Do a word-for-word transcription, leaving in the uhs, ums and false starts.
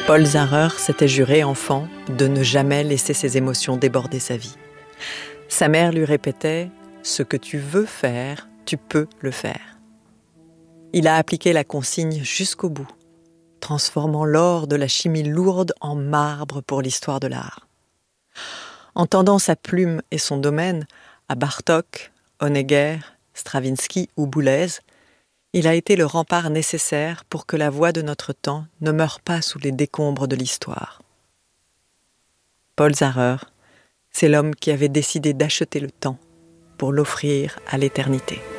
Paul Zarrer s'était juré, enfant, de ne jamais laisser ses émotions déborder sa vie. Sa mère lui répétait « Ce que tu veux faire, tu peux le faire ». Il a appliqué la consigne jusqu'au bout, transformant l'or de la chimie lourde en marbre pour l'histoire de l'art. En tendant sa plume et son domaine à Bartók, Honegger, Stravinsky ou Boulez, il a été le rempart nécessaire pour que la voix de notre temps ne meure pas sous les décombres de l'histoire. Paul Zarrer, c'est l'homme qui avait décidé d'acheter le temps pour l'offrir à l'éternité.